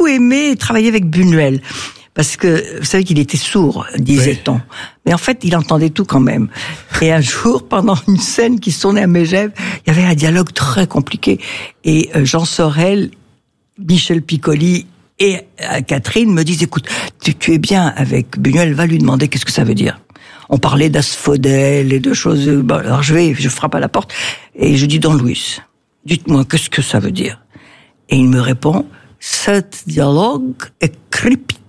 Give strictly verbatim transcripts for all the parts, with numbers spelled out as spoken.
beaucoup aimé travailler avec Buñuel. Parce que, vous savez qu'il était sourd, disait-on. Oui. Mais en fait, il entendait tout quand même. Et un jour, pendant une scène qui se tournait à Megève, il y avait un dialogue très compliqué. Et Jean Sorel, Michel Piccoli et Catherine me disent, écoute, tu, tu es bien avec Buñuel, va lui demander qu'est-ce que ça veut dire. On parlait d'asphodèle et de choses... Bon, alors je vais, je frappe à la porte, et je dis, Don Luis, dites-moi, qu'est-ce que ça veut dire? Et il me répond, cet dialogue est cryptique.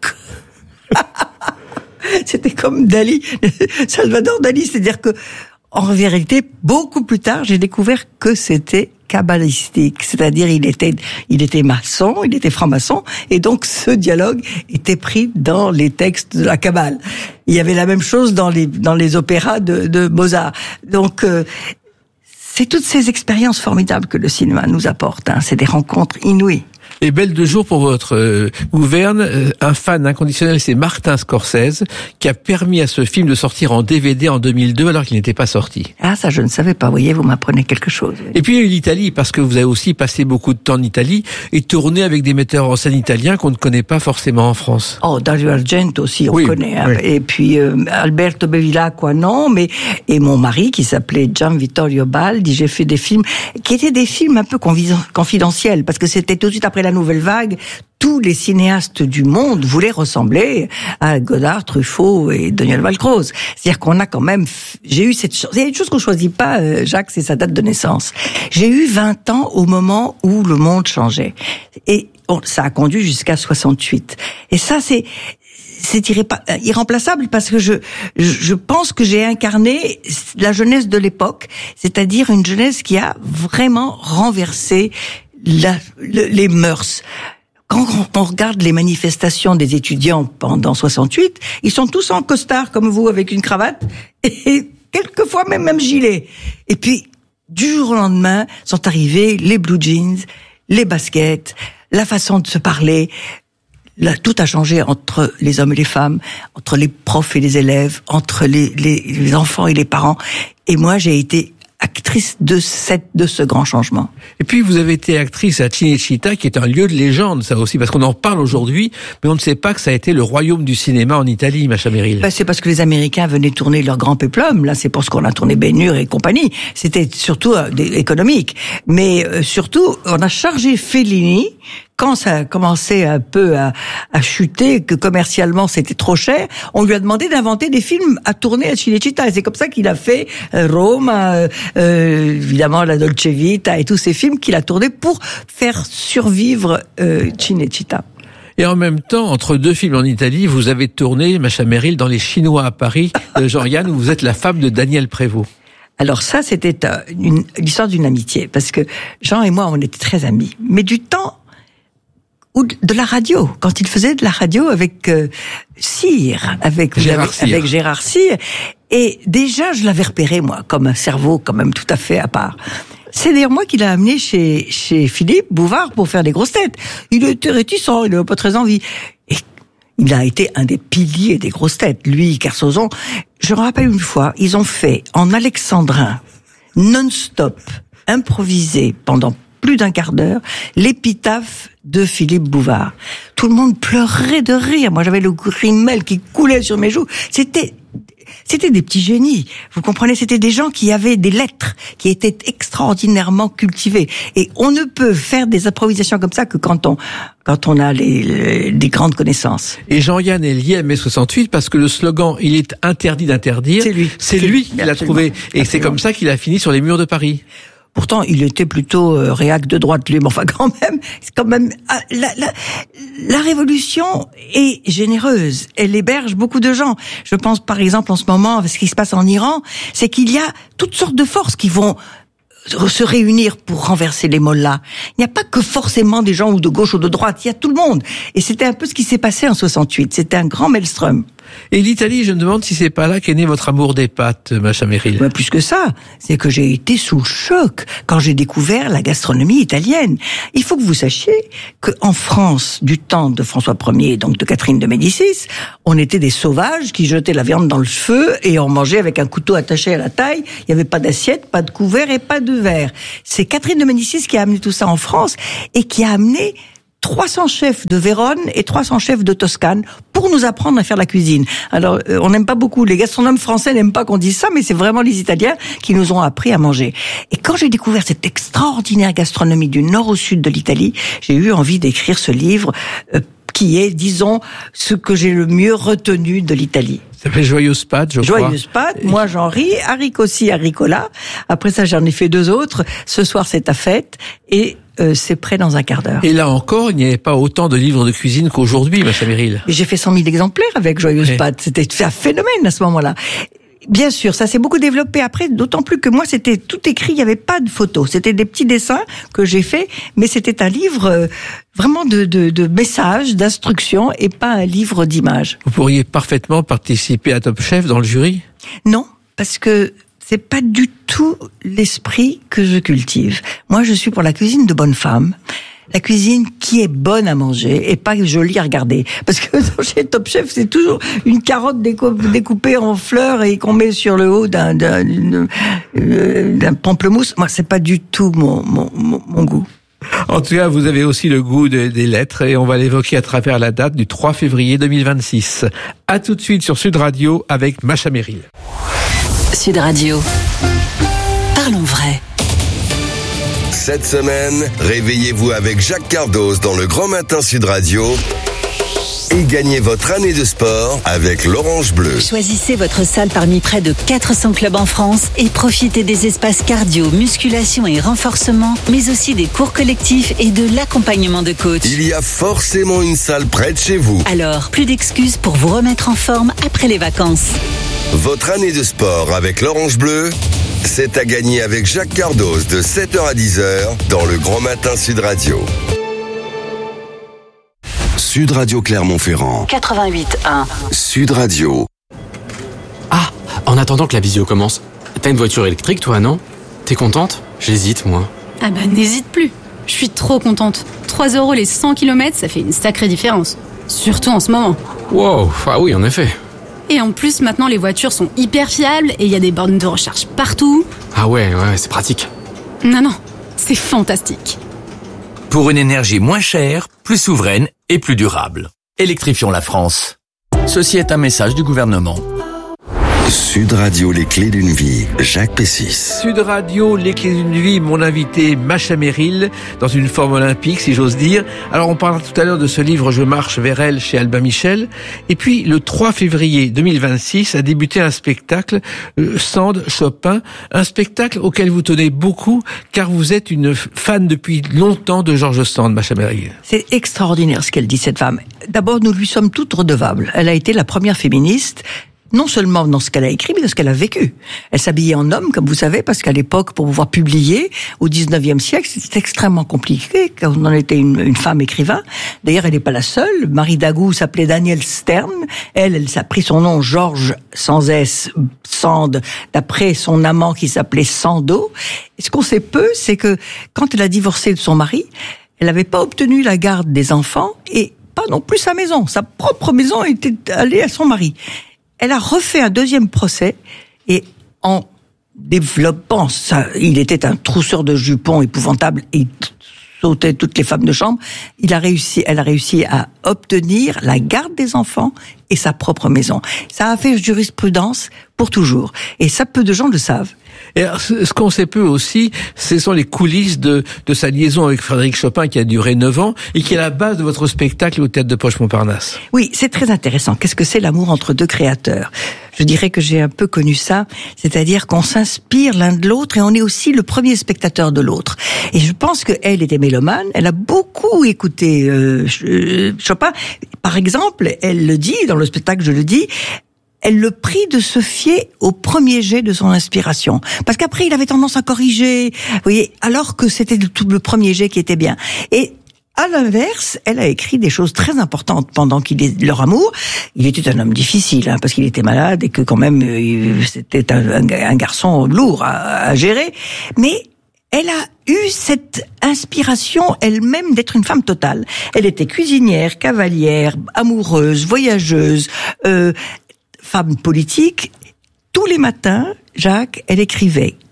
C'était comme Dali, Salvador Dali, c'est-à-dire que, en vérité, beaucoup plus tard, j'ai découvert que c'était kabbalistique, c'est-à-dire il était, il était maçon, il était franc-maçon, et donc ce dialogue était pris dans les textes de la Kabbale. Il y avait la même chose dans les dans les opéras de, de Mozart. Donc euh, c'est toutes ces expériences formidables que le cinéma nous apporte. Hein. C'est des rencontres inouïes. Et belle de jour pour votre euh, gouverne, euh, un fan inconditionnel, c'est Martin Scorsese, qui a permis à ce film de sortir en D V D en deux mille deux alors qu'il n'était pas sorti. Ah, ça je ne savais pas, vous voyez, vous m'apprenez quelque chose. Et puis il y a eu l'Italie, parce que vous avez aussi passé beaucoup de temps en Italie et tourné avec des metteurs en scène italiens qu'on ne connaît pas forcément en France. Oh, Dario Argento aussi, on oui, connaît. Hein. Oui. Et puis euh, Alberto Bevilacqua, non, mais et mon mari qui s'appelait Gian Vittorio Baldi, j'ai fait des films qui étaient des films un peu confidentiels, parce que c'était tout de suite après la Nouvelle Vague. Tous les cinéastes du monde voulaient ressembler à Godard, Truffaut et Daniel Valcroze. C'est-à-dire qu'on a quand même... J'ai eu cette chose... Il y a une chose qu'on choisit pas, Jacques, c'est sa date de naissance. J'ai eu vingt ans au moment où le monde changeait. Et ça a conduit jusqu'à soixante-huit. Et ça, c'est... c'est irrépa... irremplaçable parce que je, je pense que j'ai incarné la jeunesse de l'époque, c'est-à-dire une jeunesse qui a vraiment renversé la, le, les mœurs. Quand on regarde les manifestations des étudiants pendant soixante-huit, ils sont tous en costard comme vous, avec une cravate, et quelquefois même un gilet. Et puis, du jour au lendemain, sont arrivés les blue jeans, les baskets, la façon de se parler. Là, tout a changé entre les hommes et les femmes, entre les profs et les élèves, entre les, les, les enfants et les parents. Et moi, j'ai été actrice de cette, de ce grand changement. Et puis, vous avez été actrice à Cinecittà, qui est un lieu de légende, ça aussi, parce qu'on en parle aujourd'hui, mais on ne sait pas que ça a été le royaume du cinéma en Italie, Macha Merrill. Ben, c'est parce que les Américains venaient tourner leur grand péplum. Là, c'est pour ce qu'on a tourné Ben-Hur et compagnie. C'était surtout euh, des, économique. Mais euh, surtout, on a chargé Fellini, quand ça a commencé un peu à, à chuter, que commercialement c'était trop cher, on lui a demandé d'inventer des films à tourner à Cinecittà. Et c'est comme ça qu'il a fait euh, Rome, euh, euh, évidemment la Dolce Vita et tous ces films qu'il a tournés pour faire survivre euh, Cinecittà. Et en même temps, entre deux films en Italie, vous avez tourné, Macha Merrill, dans Les Chinois à Paris, de Jean-Yann, où vous êtes la femme de Daniel Prévost. Alors ça, c'était une, l'histoire d'une amitié, parce que Jean et moi, on était très amis. Mais du temps ou de la radio, quand il faisait de la radio avec euh, Cyr, avec Gérard avec, Cyr. avec Gérard Cyr, et déjà je l'avais repéré moi comme un cerveau quand même tout à fait à part. C'est d'ailleurs moi qui l'ai amené chez chez Philippe Bouvard pour faire des grosses têtes. Il était réticent, il n'avait pas très envie. Et il a été un des piliers des grosses têtes, lui, Kersozon. Je me rappelle une fois, ils ont fait en alexandrin, non-stop, improvisé pendant plus d'un quart d'heure, l'épitaphe de Philippe Bouvard. Tout le monde pleurait de rire. Moi, j'avais le rimel qui coulait sur mes joues. C'était, c'était des petits génies. Vous comprenez? C'était des gens qui avaient des lettres, qui étaient extraordinairement cultivés. Et on ne peut faire des improvisations comme ça que quand on, quand on a les, les, des grandes connaissances. Et Jean-Yann est lié à mai soixante-huit parce que le slogan « Il est interdit d'interdire », c'est lui. C'est lui qui l'a trouvé. Et absolument. C'est comme ça qu'il a fini sur les murs de Paris. Pourtant, il était plutôt euh, réac de droite, lui. Mais enfin, quand même, c'est quand même ah, la, la, la révolution est généreuse. Elle héberge beaucoup de gens. Je pense, par exemple, en ce moment, ce qui se passe en Iran, c'est qu'il y a toutes sortes de forces qui vont se réunir pour renverser les mollahs. Il n'y a pas que forcément des gens ou de gauche ou de droite. Il y a tout le monde. Et c'était un peu ce qui s'est passé en soixante-huit. C'était un grand maelstrom. Et l'Italie, je me demande si c'est pas là qu'est né votre amour des pâtes, Macha Merrill. Ouais, plus que ça, c'est que j'ai été sous le choc quand j'ai découvert la gastronomie italienne. Il faut que vous sachiez qu'en France, du temps de François Ier, donc de Catherine de Médicis, on était des sauvages qui jetaient la viande dans le feu et on mangeait avec un couteau attaché à la taille. Il n'y avait pas d'assiette, pas de couvert et pas de verre. C'est Catherine de Médicis qui a amené tout ça en France et qui a amené trois cents chefs de Vérone et trois cents chefs de Toscane pour nous apprendre à faire la cuisine. Alors, euh, on n'aime pas beaucoup, les gastronomes français n'aiment pas qu'on dise ça, mais c'est vraiment les Italiens qui nous ont appris à manger. Et quand j'ai découvert cette extraordinaire gastronomie du nord au sud de l'Italie, j'ai eu envie d'écrire ce livre euh, qui est, disons, ce que j'ai le mieux retenu de l'Italie. Ça s'appelle Joyeuse Pâte, je crois. Joyeuse Pâte, moi j'en ris, haricot-ci, haricola. Après ça, j'en ai fait deux autres. Ce soir, c'est ta fête. Et euh, c'est prêt dans un quart d'heure. Et là encore, il n'y avait pas autant de livres de cuisine qu'aujourd'hui, Macha Merrill. J'ai fait cent mille exemplaires avec Joyeuse ouais. Pâte. C'était un phénomène à ce moment-là. Bien sûr, ça s'est beaucoup développé après, d'autant plus que moi, c'était tout écrit, il n'y avait pas de photos. C'était des petits dessins que j'ai faits, mais c'était un livre euh, vraiment de, de, de messages, d'instructions, et pas un livre d'images. Vous pourriez parfaitement participer à Top Chef dans le jury ? Non, parce que c'est pas du tout l'esprit que je cultive. Moi, je suis pour la cuisine de bonne femme. La cuisine qui est bonne à manger et pas jolie à regarder. Parce que chez Top Chef, c'est toujours une carotte découpée en fleurs et qu'on met sur le haut d'un, d'un, d'un pamplemousse. Moi, c'est pas du tout mon, mon, mon, mon goût. En tout cas, vous avez aussi le goût de, des lettres et on va l'évoquer à travers la date du trois février deux mille vingt-six. À tout de suite sur Sud Radio avec Macha Merrill. Sud Radio. Parlons vrai. Cette semaine, réveillez-vous avec Jacques Cardos dans le Grand Matin Sud Radio et gagnez votre année de sport avec l'Orange Bleu. Choisissez votre salle parmi près de quatre cents clubs en France et profitez des espaces cardio, musculation et renforcement, mais aussi des cours collectifs et de l'accompagnement de coach. Il y a forcément une salle près de chez vous. Alors, plus d'excuses pour vous remettre en forme après les vacances. Votre année de sport avec l'Orange Bleu, c'est à gagner avec Jacques Cardos de sept heures à dix heures dans le Grand Matin Sud Radio. Sud Radio Clermont-Ferrand. quatre-vingt-huit un. Sud Radio. Ah, en attendant que la visio commence, t'as une voiture électrique toi, non ? T'es contente ? J'hésite, moi. Ah bah n'hésite plus. Je suis trop contente. trois euros les cent kilomètres, ça fait une sacrée différence. Surtout en ce moment. Wow, ah oui, en effet. Et en plus, maintenant, les voitures sont hyper fiables et il y a des bornes de recharge partout. Ah ouais, ouais, c'est pratique. Non, non, c'est fantastique. Pour une énergie moins chère, plus souveraine et plus durable. Électrifions la France. Ceci est un message du gouvernement. Sud Radio, les clés d'une vie, Jacques Pessis. Sud Radio, les clés d'une vie, mon invité Macha Merrill, dans une forme olympique, si j'ose dire. Alors, on parlera tout à l'heure de ce livre « Je marche vers elle » chez Albin Michel. Et puis, le trois février deux mille vingt-six, a débuté un spectacle, euh, Sand Chopin, un spectacle auquel vous tenez beaucoup, car vous êtes une fan depuis longtemps de George Sand, Macha Merrill. C'est extraordinaire ce qu'elle dit, cette femme. D'abord, nous lui sommes toutes redevables. Elle a été la première féministe, non seulement dans ce qu'elle a écrit, mais dans ce qu'elle a vécu. Elle s'habillait en homme, comme vous savez, parce qu'à l'époque, pour pouvoir publier, au dix-neuvième siècle, c'était extrêmement compliqué, quand on en était une, une femme écrivain. D'ailleurs, elle n'est pas la seule. Marie Dagout s'appelait Danielle Stern. Elle, elle a pris son nom, Georges, sans S, Sand, d'après son amant qui s'appelait Sando. Et ce qu'on sait peu, c'est que quand elle a divorcé de son mari, elle n'avait pas obtenu la garde des enfants et pas non plus sa maison. Sa propre maison était allée à son mari. Elle a refait un deuxième procès et en développant ça, il était un trousseur de jupons épouvantable et il sautait toutes les femmes de chambre. Il a réussi, elle a réussi à obtenir la garde des enfants et sa propre maison. Ça a fait jurisprudence pour toujours. Et ça, peu de gens le savent. Et alors, ce qu'on sait peu aussi, ce sont les coulisses de, de sa liaison avec Frédéric Chopin qui a duré neuf ans et qui est la base de votre spectacle au Théâtre de Poche Montparnasse. Oui, c'est très intéressant. Qu'est-ce que c'est l'amour entre deux créateurs ? Je dirais que j'ai un peu connu ça, c'est-à-dire qu'on s'inspire l'un de l'autre et on est aussi le premier spectateur de l'autre. Et je pense qu'elle était mélomane, elle a beaucoup écouté euh, Chopin. Par exemple, elle le dit, dans le spectacle je le dis, elle le prie de se fier au premier jet de son inspiration. Parce qu'après, il avait tendance à corriger, vous voyez, alors que c'était le, tout le premier jet qui était bien. Et à l'inverse, elle a écrit des choses très importantes pendant qu'il est leur amour. Il était un homme difficile, hein, parce qu'il était malade et que quand même, il, c'était un, un, un garçon lourd à, à gérer. Mais elle a eu cette inspiration elle-même d'être une femme totale. Elle était cuisinière, cavalière, amoureuse, voyageuse, euh, femme politique. Tous les matins, Jacques, elle écrivait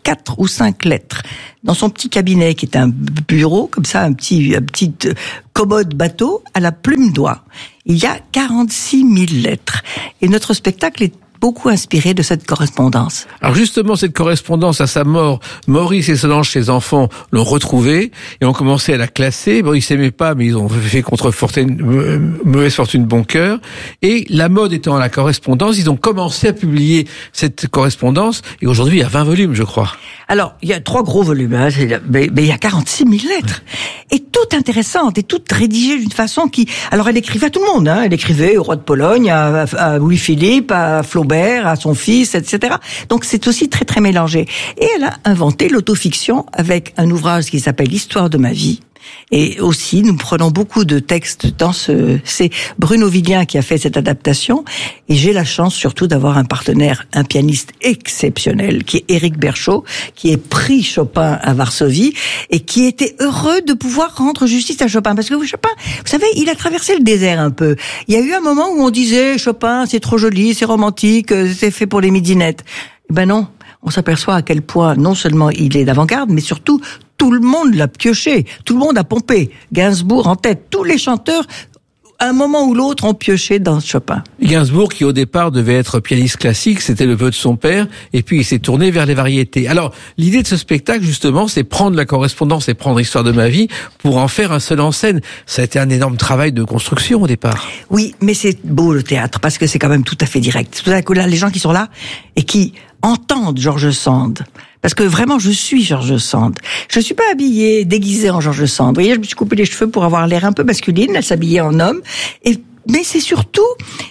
quatre ou cinq lettres. Dans son petit cabinet, qui est un bureau, comme ça, un petit, un petit commode bateau, à la plume d'oie. Il y a quarante-six mille lettres. Et notre spectacle est beaucoup inspiré de cette correspondance. Alors justement, cette correspondance à sa mort, Maurice et Solange, ses enfants, l'ont retrouvée et ont commencé à la classer. Bon, ils s'aimaient pas, mais ils ont fait contre fortune, mauvaise fortune bon cœur. Et la mode étant à la correspondance, ils ont commencé à publier cette correspondance. Et aujourd'hui, il y a vingt volumes, je crois. Alors, il y a trois gros volumes, hein, mais, mais il y a quarante-six mille lettres. Et toutes intéressantes, et toutes rédigées d'une façon qui... Alors, elle écrivait à tout le monde, hein. Elle écrivait au roi de Pologne, à, à Louis-Philippe, à Flaubert, à son fils, et cetera. Donc, c'est aussi très, très mélangé. Et elle a inventé l'autofiction avec un ouvrage qui s'appelle L'histoire de ma vie. Et aussi, nous prenons beaucoup de textes dans ce... C'est Bruno Villien qui a fait cette adaptation. Et j'ai la chance surtout d'avoir un partenaire, un pianiste exceptionnel, qui est Éric Berchot, qui est prix Chopin à Varsovie, et qui était heureux de pouvoir rendre justice à Chopin. Parce que Chopin, vous savez, il a traversé le désert un peu. Il y a eu un moment où on disait, Chopin, c'est trop joli, c'est romantique, c'est fait pour les midinettes. Ben non. On s'aperçoit à quel point, non seulement il est d'avant-garde, mais surtout, tout le monde l'a pioché. Tout le monde a pompé. Gainsbourg en tête. Tous les chanteurs, à un moment ou l'autre, ont pioché dans Chopin. Gainsbourg, qui au départ devait être pianiste classique, c'était le vœu de son père, et puis il s'est tourné vers les variétés. Alors, l'idée de ce spectacle, justement, c'est prendre la correspondance et prendre l'histoire de ma vie pour en faire un seul en scène. Ça a été un énorme travail de construction au départ. Oui, mais c'est beau le théâtre, parce que c'est quand même tout à fait direct. Tout à coup, là, les gens qui sont là, et qui entendent George Sand. Parce que vraiment, je suis George Sand. Je suis pas habillée, déguisée en George Sand. Vous voyez, je me suis coupé les cheveux pour avoir l'air un peu masculine. Elle s'habillait en homme. Et, mais c'est surtout,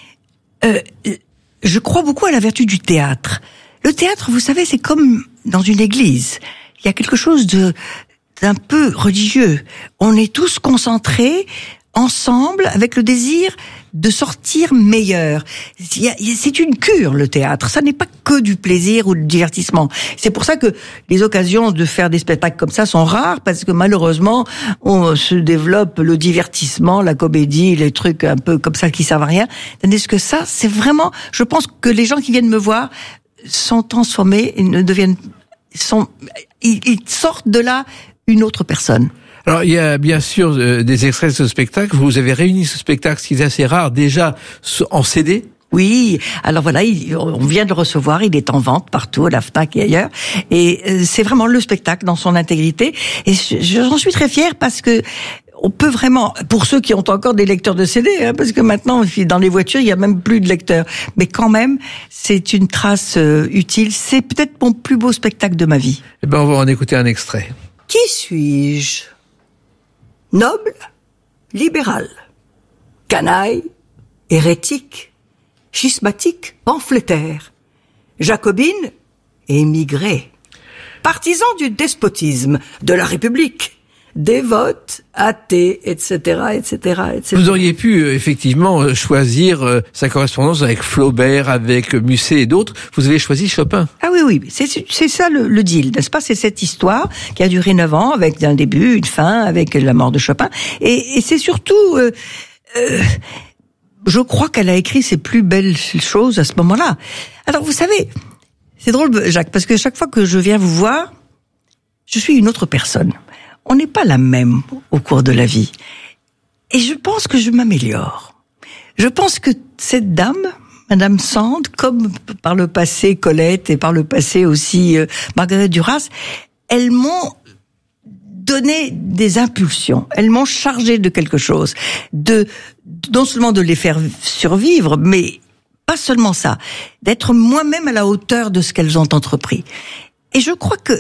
euh, je crois beaucoup à la vertu du théâtre. Le théâtre, vous savez, c'est comme dans une église. Il y a quelque chose de, d'un peu religieux. On est tous concentrés ensemble avec le désir de sortir meilleur. C'est une cure, le théâtre. Ça n'est pas que du plaisir ou du divertissement. C'est pour ça que les occasions de faire des spectacles comme ça sont rares, parce que malheureusement, on se développe le divertissement, la comédie, les trucs un peu comme ça qui servent à rien. Tandis que ça, c'est vraiment... Je pense que les gens qui viennent me voir sont transformés et ne deviennent... Sont, ils, ils sortent de là une autre personne. Alors, il y a bien sûr euh, des extraits de ce spectacle. Vous avez réuni ce spectacle, ce qui est assez rare, déjà en C D. Oui, alors voilà, il, on vient de le recevoir, il est en vente partout, à la Fnac et ailleurs. Et euh, c'est vraiment le spectacle dans son intégrité. Et j'en suis très fière parce que on peut vraiment, pour ceux qui ont encore des lecteurs de C D, hein, parce que maintenant, dans les voitures, il y a même plus de lecteurs. Mais quand même, c'est une trace euh, utile. C'est peut-être mon plus beau spectacle de ma vie. Eh ben, on va en écouter un extrait. Qui suis-je ? Noble, libéral, canaille, hérétique, schismatique, pamphlétaire, jacobine, émigré, partisan du despotisme, de la République, dévote, athée, et cetera, et cetera, et cetera. Vous auriez pu euh, effectivement euh, choisir euh, sa correspondance avec Flaubert, avec euh, Musset et d'autres. Vous avez choisi Chopin. Ah oui, oui, c'est, c'est ça le, le deal, n'est-ce pas ? C'est cette histoire qui a duré neuf ans, avec un début, une fin, avec la mort de Chopin. Et, et c'est surtout... Euh, euh, je crois qu'elle a écrit ses plus belles choses à ce moment-là. Alors, vous savez, c'est drôle, Jacques, parce que chaque fois que je viens vous voir, je suis une autre personne. On n'est pas la même au cours de la vie. Et je pense que je m'améliore. Je pense que cette dame, Madame Sand, comme par le passé Colette et par le passé aussi euh, Marguerite Duras, elles m'ont donné des impulsions. Elles m'ont chargé de quelque chose. De, non seulement de les faire survivre, mais pas seulement ça. D'être moi-même à la hauteur de ce qu'elles ont entrepris. Et je crois que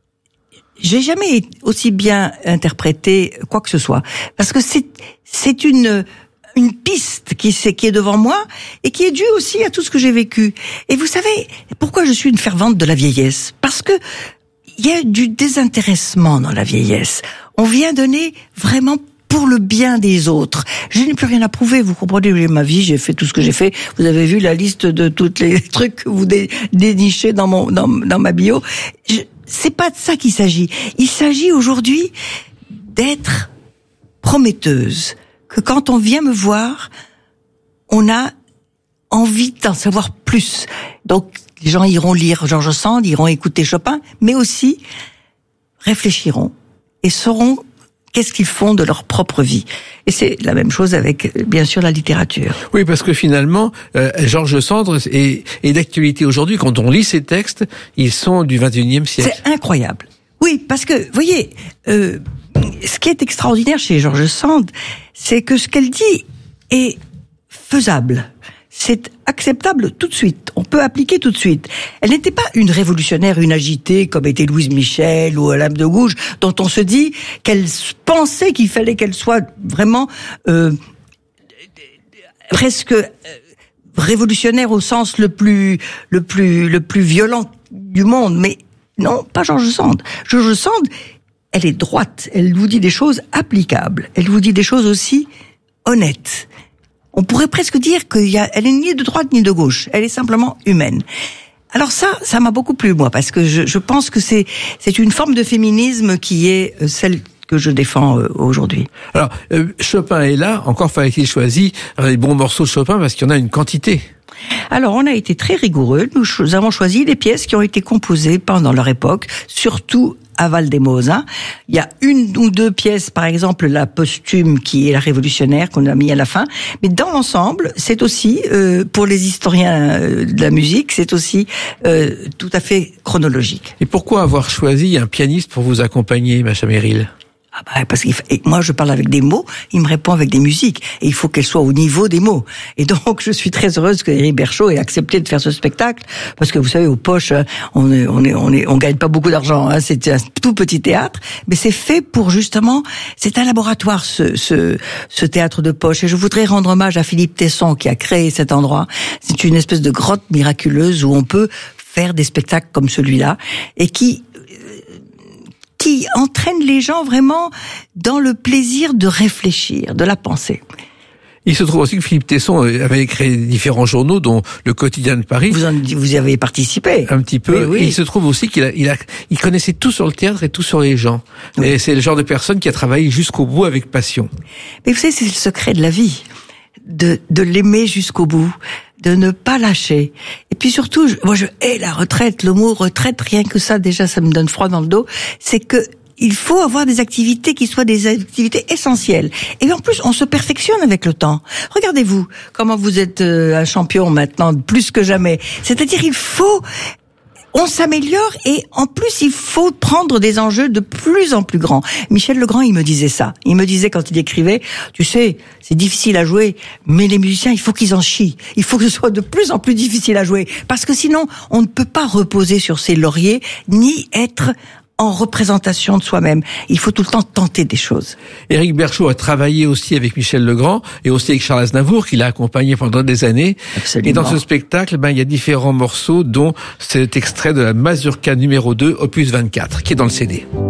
j'ai jamais aussi bien interprété quoi que ce soit, parce que c'est c'est une une piste qui c'est qui est devant moi et qui est due aussi à tout ce que j'ai vécu. Et vous savez pourquoi je suis une fervente de la vieillesse ? Parce que il y a du désintéressement dans la vieillesse. On vient donner vraiment pour le bien des autres. Je n'ai plus rien à prouver, vous comprenez, ma vie, j'ai fait tout ce que j'ai fait. Vous avez vu la liste de tous les trucs que vous dé, dénichez dans mon dans, dans ma bio. Je, C'est pas de ça qu'il s'agit. Il s'agit aujourd'hui d'être prometteuse. Que quand on vient me voir, on a envie d'en savoir plus. Donc, les gens iront lire George Sand, iront écouter Chopin, mais aussi réfléchiront et sauront qu'est-ce qu'ils font de leur propre vie. Et c'est la même chose avec, bien sûr, la littérature. Oui, parce que finalement, euh, George Sand est, est d'actualité aujourd'hui. Quand on lit ses textes, ils sont du vingt et unième siècle. C'est incroyable. Oui, parce que, vous voyez, euh, ce qui est extraordinaire chez George Sand, c'est que ce qu'elle dit est faisable. C'est acceptable tout de suite. On peut appliquer tout de suite. Elle n'était pas une révolutionnaire, une agitée, comme était Louise Michel ou Lame de Gouges, dont on se dit qu'elle pensait qu'il fallait qu'elle soit vraiment euh, presque révolutionnaire au sens le plus le plus le plus violent du monde. Mais non, pas George Sand. George Sand, elle est droite. Elle vous dit des choses applicables. Elle vous dit des choses aussi honnêtes. On pourrait presque dire qu'elle est ni de droite ni de gauche. Elle est simplement humaine. Alors ça, ça m'a beaucoup plu, moi, parce que je, je pense que c'est, c'est une forme de féminisme qui est celle que je défends aujourd'hui. Alors, euh, Chopin est là, encore fallait-il choisir les bons morceaux de Chopin, parce qu'il y en a une quantité. Alors, on a été très rigoureux. Nous avons choisi des pièces qui ont été composées pendant leur époque, surtout à Val-des-Moses. Il y a une ou deux pièces, par exemple la posthume qui est la révolutionnaire qu'on a mis à la fin, mais dans l'ensemble, c'est aussi euh, pour les historiens euh, de la musique, c'est aussi euh, tout à fait chronologique. Et pourquoi avoir choisi un pianiste pour vous accompagner, Macha Merrill ? Ah bah parce que moi je parle avec des mots, il me répond avec des musiques et il faut qu'elles soient au niveau des mots. Et donc je suis très heureuse que Éric Berchot ait accepté de faire ce spectacle parce que vous savez, aux poches on est, on est, on est, on gagne pas beaucoup d'argent, hein, c'est un tout petit théâtre, mais c'est fait pour justement, c'est un laboratoire ce, ce, ce théâtre de poche. Et je voudrais rendre hommage à Philippe Tesson qui a créé cet endroit. C'est une espèce de grotte miraculeuse où on peut faire des spectacles comme celui-là et qui qui entraîne les gens vraiment dans le plaisir de réfléchir, de la penser. Il se trouve aussi que Philippe Tesson avait créé différents journaux, dont Le Quotidien de Paris. Vous en, vous y avez participé. Un petit peu. Oui. Et il se trouve aussi qu'il a, il a, il connaissait tout sur le théâtre et tout sur les gens. Oui. Et c'est le genre de personne qui a travaillé jusqu'au bout avec passion. Mais vous savez, c'est le secret de la vie. De, de l'aimer jusqu'au bout. De ne pas lâcher. Et puis surtout, je, moi je hais la retraite. Le mot retraite, rien que ça, déjà, ça me donne froid dans le dos. C'est que il faut avoir des activités qui soient des activités essentielles. Et en plus, on se perfectionne avec le temps. Regardez-vous, comment vous êtes un champion maintenant, plus que jamais. C'est-à-dire, il faut... On s'améliore et en plus il faut prendre des enjeux de plus en plus grands. Michel Legrand, il me disait ça. Il me disait quand il écrivait, tu sais, c'est difficile à jouer, mais les musiciens, il faut qu'ils en chient. Il faut que ce soit de plus en plus difficile à jouer. Parce que sinon, on ne peut pas reposer sur ses lauriers, ni être en représentation de soi-même. Il faut tout le temps tenter des choses. Éric Berchot a travaillé aussi avec Michel Legrand et aussi avec Charles Aznavour, qui l'a accompagné pendant des années. Absolument. Et dans ce spectacle, ben, il y a différents morceaux, dont cet extrait de la Mazurka numéro deux, opus vingt-quatre, qui est dans le C D.